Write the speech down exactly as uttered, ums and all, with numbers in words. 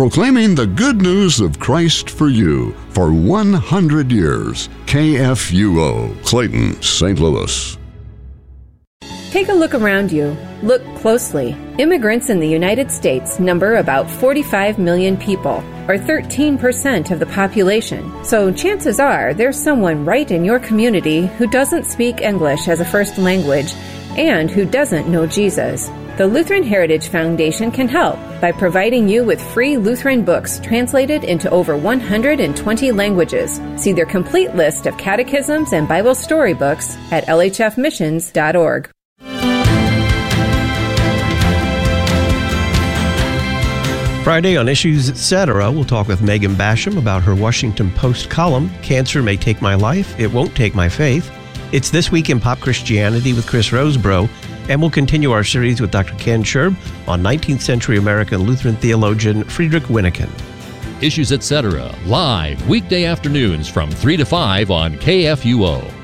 proclaiming the good news of Christ for you for one hundred years. K F U O, Clayton, Saint Louis. Take a look around you. Look closely. Immigrants in the United States number about forty-five million people, or thirteen percent of the population. So chances are there's someone right in your community who doesn't speak English as a first language and who doesn't know Jesus. The Lutheran Heritage Foundation can help by providing you with free Lutheran books translated into over one hundred twenty languages. See their complete list of catechisms and Bible storybooks at L H F missions dot org. Friday on Issues Etc., we'll talk with Megan Basham about her Washington Post column, Cancer May Take My Life, It Won't Take My Faith. It's This Week in Pop Christianity with Chris Rosebrough, and we'll continue our series with Doctor Ken Scherb on nineteenth century American Lutheran theologian Friedrich Wyneken. Issues Etc., live weekday afternoons from three to five on K F U O.